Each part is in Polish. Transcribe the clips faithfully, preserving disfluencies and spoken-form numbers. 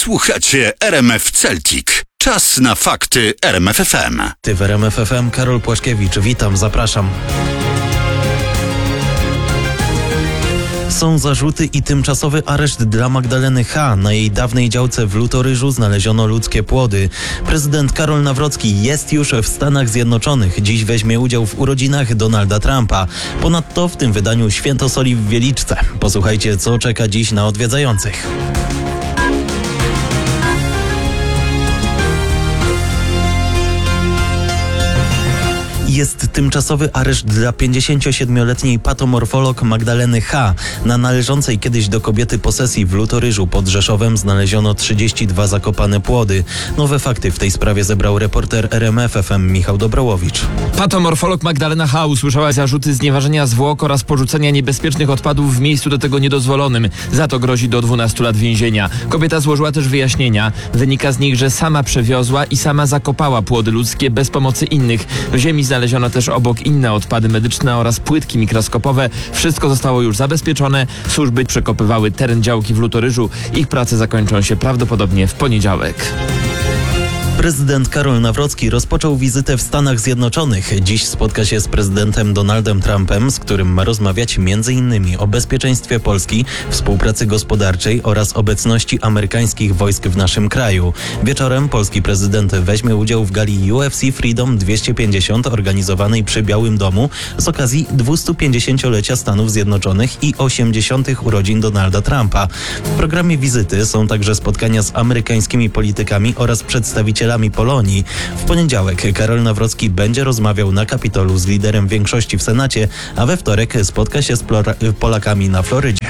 Słuchacie R M F Celtic. Czas na fakty R M F F M. Ty w R M F F M, Karol Płaszkiewicz. Witam, zapraszam. Są zarzuty i tymczasowy areszt dla Magdaleny H. Na jej dawnej działce w Lutoryżu znaleziono ludzkie płody. Prezydent Karol Nawrocki jest już w Stanach Zjednoczonych. Dziś weźmie udział w urodzinach Donalda Trumpa. Ponadto w tym wydaniu Święto Soli w Wieliczce. Posłuchajcie, co czeka dziś na odwiedzających. Jest tymczasowy areszt dla pięćdziesięciosiedmioletniej patomorfolog Magdaleny H. Na należącej kiedyś do kobiety posesji w Lutoryżu pod Rzeszowem znaleziono trzydzieści dwa zakopane płody. Nowe fakty w tej sprawie zebrał reporter R M F F M Michał Dobrołowicz. Patomorfolog Magdalena H. usłyszała zarzuty znieważenia zwłok oraz porzucenia niebezpiecznych odpadów w miejscu do tego niedozwolonym. Za to grozi do dwunastu lat więzienia. Kobieta złożyła też wyjaśnienia. Wynika z nich, że sama przewiozła i sama zakopała płody ludzkie bez pomocy innych. W ziemi znaleziono Znaleziono też obok inne odpady medyczne oraz płytki mikroskopowe. Wszystko zostało już zabezpieczone. Służby przekopywały teren działki w Lutoryżu. Ich prace zakończą się prawdopodobnie w poniedziałek. Prezydent Karol Nawrocki rozpoczął wizytę w Stanach Zjednoczonych. Dziś spotka się z prezydentem Donaldem Trumpem, z którym ma rozmawiać między innymi o bezpieczeństwie Polski, współpracy gospodarczej oraz obecności amerykańskich wojsk w naszym kraju. Wieczorem polski prezydent weźmie udział w gali U F C Freedom dwieście pięćdziesiąt organizowanej przy Białym Domu z okazji dwustupięćdziesięciolecia Stanów Zjednoczonych i osiemdziesiątych urodzin Donalda Trumpa. W programie wizyty są także spotkania z amerykańskimi politykami oraz przedstawicielami Polonii. W poniedziałek Karol Nawrocki będzie rozmawiał na Kapitolu z liderem większości w Senacie, a we wtorek spotka się z Polakami na Florydzie.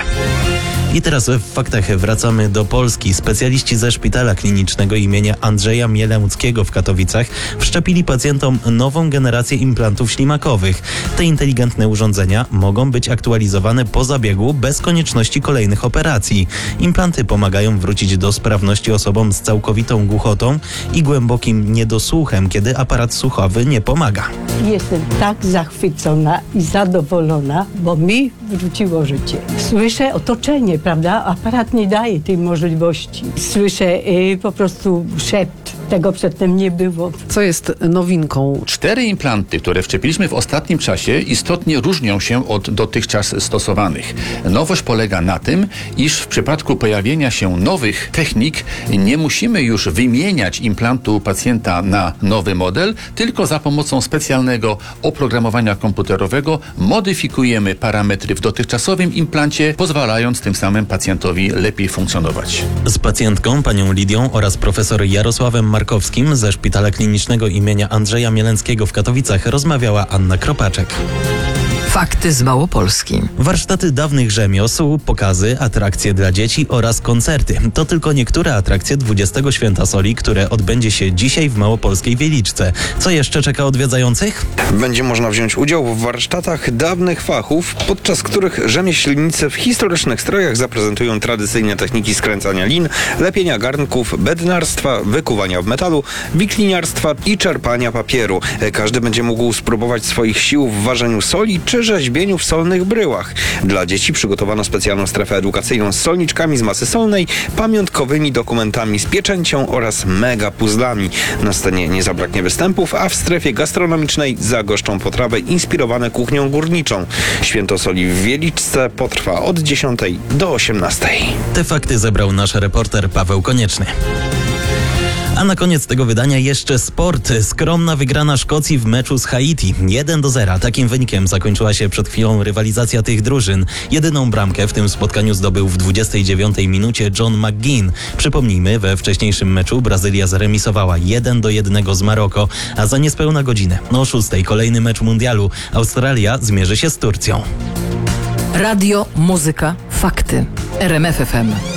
I teraz w faktach wracamy do Polski. Specjaliści ze Szpitala Klinicznego imienia Andrzeja Mieleuckiego w Katowicach wszczepili pacjentom nową generację implantów ślimakowych. Te inteligentne urządzenia mogą być aktualizowane po zabiegu bez konieczności kolejnych operacji. Implanty pomagają wrócić do sprawności osobom z całkowitą głuchotą i głębokim niedosłuchem, kiedy aparat słuchowy nie pomaga. Jestem tak zachwycona i zadowolona, bo mi wróciło życie. Słyszę otoczenie, prawda? Aparat nie daje tej możliwości. Słyszę yy, po prostu szept. Tego przedtem nie było. Co jest nowinką? Cztery implanty, które wszczepiliśmy w ostatnim czasie, istotnie różnią się od dotychczas stosowanych. Nowość polega na tym, iż w przypadku pojawienia się nowych technik nie musimy już wymieniać implantu pacjenta na nowy model, tylko za pomocą specjalnego oprogramowania komputerowego modyfikujemy parametry w dotychczasowym implancie, pozwalając tym samym pacjentowi lepiej funkcjonować. Z pacjentką, panią Lidią oraz profesor Jarosławem Markowskim ze Szpitala Klinicznego imienia Andrzeja Mieleckiego w Katowicach rozmawiała Anna Kropaczek. Fakty z Małopolski. Warsztaty dawnych rzemiosł, pokazy, atrakcje dla dzieci oraz koncerty. To tylko niektóre atrakcje dwudziestego Święta Soli, które odbędzie się dzisiaj w małopolskiej Wieliczce. Co jeszcze czeka odwiedzających? Będzie można wziąć udział w warsztatach dawnych fachów, podczas których rzemieślnicy w historycznych strojach zaprezentują tradycyjne techniki skręcania lin, lepienia garnków, bednarstwa, wykuwania w metalu, wikliniarstwa i czerpania papieru. Każdy będzie mógł spróbować swoich sił w ważeniu soli czy rzeźbieniu w solnych bryłach. Dla dzieci przygotowano specjalną strefę edukacyjną z solniczkami z masy solnej, pamiątkowymi dokumentami z pieczęcią oraz mega puzzlami. Na scenie nie zabraknie występów, a w strefie gastronomicznej zagoszczą potrawy inspirowane kuchnią górniczą. Święto Soli w Wieliczce potrwa od dziesiątej do osiemnastej. Te fakty zebrał nasz reporter Paweł Konieczny. A na koniec tego wydania jeszcze sport. Skromna wygrana Szkocji w meczu z Haiti. jeden do zera. Takim wynikiem zakończyła się przed chwilą rywalizacja tych drużyn. Jedyną bramkę w tym spotkaniu zdobył w dwudziestej dziewiątej minucie John McGinn. Przypomnijmy, we wcześniejszym meczu Brazylia zremisowała jeden do jednego z Maroko, a za niespełna godzinę o szóstej kolejny mecz mundialu. Australia zmierzy się z Turcją. Radio, muzyka, fakty. R M F F M.